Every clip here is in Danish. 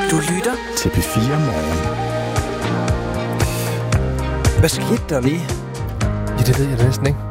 Du lytter til P4 Morgen. Hvad skete der lige? Ja, det ved jeg næsten ikke.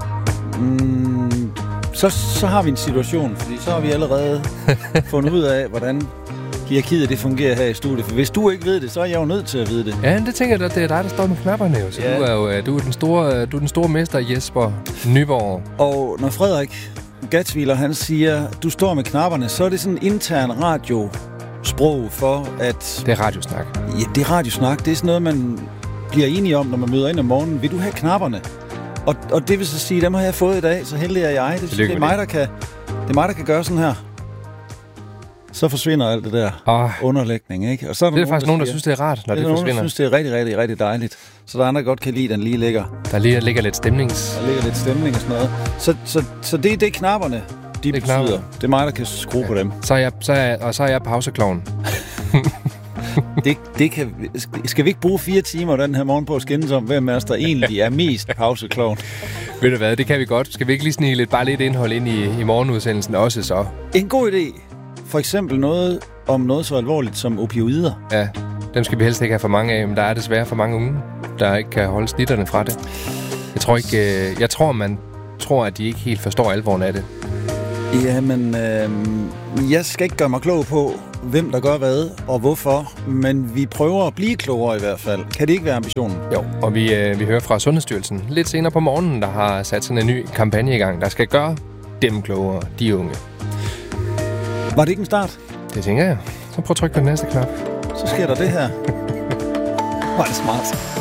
Så har vi en situation, fordi så har vi allerede fundet ud af, hvordan hierarkiet det fungerer her i studiet. For hvis du ikke ved det, så er jeg jo nødt til at vide det. Ja, det tænker jeg, det er dig, der står med knapperne jo. Så ja. Du er den store mester, Jesper Nyborg. Og når Frederik Gatsviler, han siger, du står med knapperne, så er det sådan en intern radiosprog for, at... Det er radiosnak. Ja, det er radiosnak. Det er sådan noget, man bliver enige om, når man møder ind om morgenen. Vil du have knapperne? Og det vil så sige, dem har jeg fået i dag, så heldig er jeg. Det er mig, der kan gøre sådan her. Så forsvinder alt det der underlægning, ikke? Og så er der det er faktisk nogen, der synes, det er rart, når det forsvinder. Nogen, der synes, det er rigtig, rigtig, rigtig dejligt. Så der er andre, der godt kan lide, at den lige ligger. Der ligger lidt stemning. Der ligger lidt stemning og sådan noget. Så det er det, knapperne, de betyder. Knapper. Det er mig, der kan skrue på dem. Så er jeg pauseklovn. Skal vi ikke bruge 4 timer den her morgen på at skændes om, hvem af os, der egentlig er mest pauseklovn? Ved du hvad, det kan vi godt. Skal vi ikke lige snige bare lidt indhold ind i morgenudsendelsen også så? En god idé. For eksempel noget om noget så alvorligt som opioider. Ja, dem skal vi helst ikke have for mange af, men der er desværre for mange unge, der ikke kan holde snitterne fra det. Jeg tror, man tror, at de ikke helt forstår alvoren af det. Jamen, jeg skal ikke gøre mig klog på, hvem der gør hvad og hvorfor, men vi prøver at blive klogere i hvert fald. Kan det ikke være ambitionen? Jo, og vi hører fra Sundhedsstyrelsen lidt senere på morgenen, der har sat sådan en ny kampagne i gang, der skal gøre dem klogere, de unge. Var det ikke en start? Det tænker jeg. Så prøv at trykke på den næste knap. Så sker der det her. Var det smart.